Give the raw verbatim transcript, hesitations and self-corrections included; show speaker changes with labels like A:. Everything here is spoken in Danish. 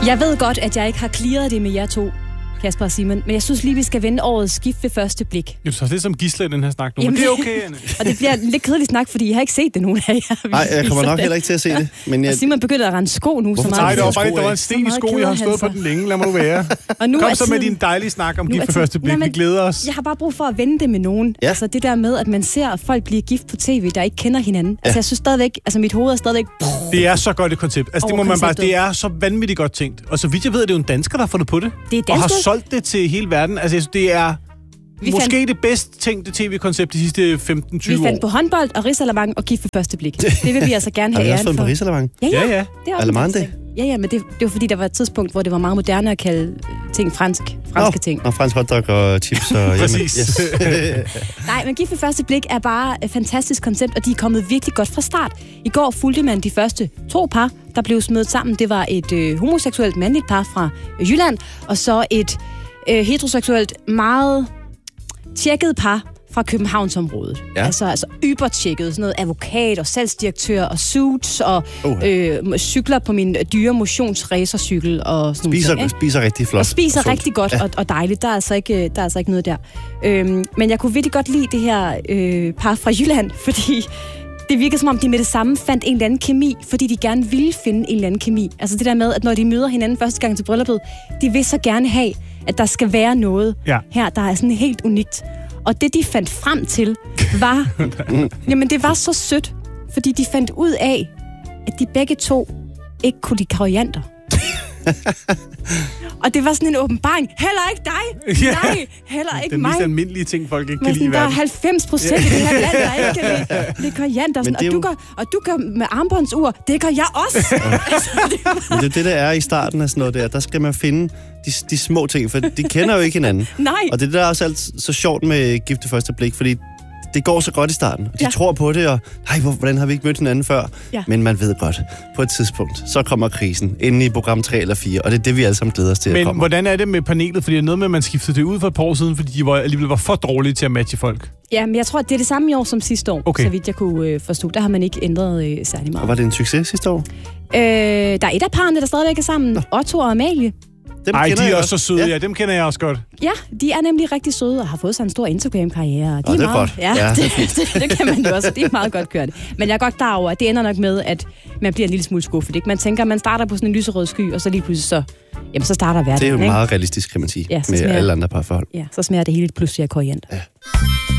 A: Jeg ved godt, at jeg ikke har clearet det med jer to, Kasper og Simon, men jeg synes lige, vi skal vende årets skift ved første blik.
B: Jo, så det er som Gisle i den her snak nu, Jamen, men det er okay, Anne.
A: Og det bliver en lidt kedelig snak, fordi jeg har ikke set det, nogen af jer.
C: Nej, jeg kommer nok heller ikke til at se det. Men jeg...
A: Og Simon begynder at rende sko nu.
B: Hvorfor?
A: Så meget.
B: Nej, det var bare, der var en sten i sko, jeg har stået på den længe. Lad mig nu være. Og nu Kom så med din dejlige snak om gift ved første blik. Vi glæder os.
A: Jeg har bare brug for at vende det med nogen. Ja. Altså det der med, at man ser folk blive gift på tv, der ikke kender hinanden. Ja. Altså jeg synes stadigvæk, altså mit hoved er stadigvæk...
B: Det er så godt et koncept. Altså det må man bare, det er så vanvittigt godt tænkt. Og så vidt jeg ved, det er jo en dansker, der har fundet på det.
A: Det er dansker.
B: Og har solgt det til hele verden. Altså det er vi måske fandt... det bedst tænkte tv-koncept de sidste femten tyve år.
A: Vi fandt på håndbold og risalamang og gift ved første blik. Det vil vi altså gerne have æren for.
C: Har vi også fundet på risalamang?
A: Ja, ja.
B: ja, ja.
A: Det er
C: Alemande?
A: Ja, ja, men det, det var fordi, der var et tidspunkt, hvor det var meget moderne at kalde ting fransk. Franske
C: Nå,
A: ting.
C: Og fransk hotdog og chips og...
B: Præcis. Yes.
A: Nej, men gift ved første blik er bare et fantastisk koncept, og de er kommet virkelig godt fra start. I går fulgte man de første to par, der blev smidt sammen. Det var et øh, homoseksuelt mandligt par fra øh, Jylland, og så et øh, heteroseksuelt, meget tjekket par fra Københavnsområdet. Ja. Altså, altså ybertjekket, sådan noget advokat og salgsdirektør og suits og uh-huh. øh, cykler på min dyre motionsracercykel og sådan
C: spiser,
A: noget.
C: Spiser rigtig flot.
A: Og spiser
C: og
A: rigtig godt ja. og, og dejligt. Der er, altså ikke, der er altså ikke noget der. Øhm, men jeg kunne virkelig godt lide det her øh, par fra Jylland, fordi det virker som om, de med det samme fandt en eller anden kemi, fordi de gerne ville finde en eller anden kemi. Altså det der med, at når de møder hinanden første gang til brylluppet, de vil så gerne have, at der skal være noget ja. her, der er sådan helt unikt. Og det, de fandt frem til, var... jamen, det var så sødt, fordi de fandt ud af, at de begge to ikke kunne lide koriander. Og det var sådan en åbenbaring. Heller ikke dig!
B: Ja.
A: Nej, heller ikke
B: den
A: mig.
B: Den mest almindelige ting, folk ikke
A: men
B: kan lide i
A: der er
B: verden.
A: halvfems procent i det her land, der ikke kan lide, lide koriander. Og,
C: jo...
A: du gør, og du gør med armbåndsur. Det gør jeg også. altså,
C: det var... Men det er det, der er i starten af sådan noget der. Der skal man finde de, de små ting, for de kender jo ikke hinanden.
A: Nej.
C: Og det der er også alt så sjovt med gift ved første blik, fordi det går så godt i starten. De ja. tror på det, og nej, hvordan har vi ikke mødt hinanden før? Ja. Men man ved godt, på et tidspunkt, så kommer krisen inde i program tre eller fire, og det er det, vi alle sammen glæder os til
B: Men
C: at komme.
B: Men hvordan er det med panelet? Fordi det er noget med, at man skiftede det ud for et par år siden, fordi de var, alligevel var for dårlige til at matche folk.
A: Ja, men jeg tror, at det er det samme i år som sidste år, okay. så vidt jeg kunne øh, forstå. Der har man ikke ændret øh, særlig meget.
C: Og var det en succes sidste år?
A: Øh, der er et af parrene, der stadigvæk er sammen. Nå. Otto og Amalie.
B: Ej, de er også så søde, ja. ja. Dem kender jeg også godt.
A: Ja, de er nemlig rigtig søde og har fået sig en stor Instagram-karriere. De
C: oh,
A: er
C: det er
A: meget,
C: godt.
A: Ja,
C: ja
A: det, det, det kan man jo også. Det er meget godt kørt. Men jeg er godt klar over, at det ender nok med, at man bliver en lille smule skuffet. Ikke? Man tænker, at man starter på sådan en lyserød sky, og så lige pludselig så, jamen, så starter verden.
C: Det er jo
A: ikke?
C: meget realistisk, kan man sige,
A: ja,
C: med
A: smager,
C: alle andre parforhold.
A: Ja, så smager det hele pludselig af koriander. Ja.